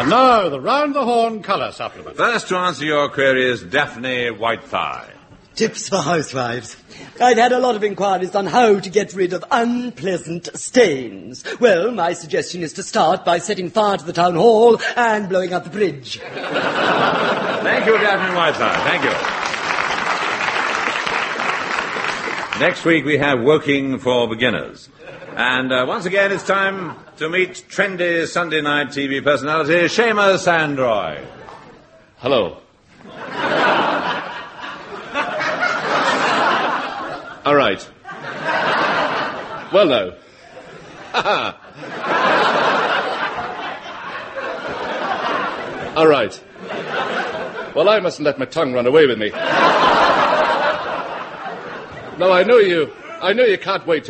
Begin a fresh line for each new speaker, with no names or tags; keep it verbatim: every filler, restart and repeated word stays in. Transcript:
And now, the round-the-horn colour supplement.
First to answer your query is Daphne Whitethigh.
Tips for housewives. I've had a lot of inquiries on how to get rid of unpleasant stains. Well, my suggestion is to start by setting fire to the town hall and blowing up the bridge.
Thank you, Daphne Whitethigh. Thank you. Next week we have Woking for Beginners. And uh, once again it's time to meet trendy Sunday night T V personality Seamus Sandroy.
Hello. All right. Well, no. All right. Well, I mustn't let my tongue run away with me. No, I know you. I know you can't wait to